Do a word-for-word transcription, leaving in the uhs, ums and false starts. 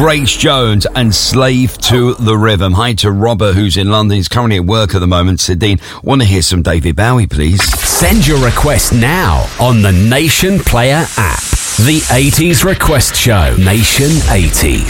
Grace Jones and Slave to the Rhythm. Hi to Robert, who's in London. He's currently at work at the moment. Sidine, want to hear some David Bowie, please? Send your request now on the Nation Player app. The eighties Request Show. Nation eighties.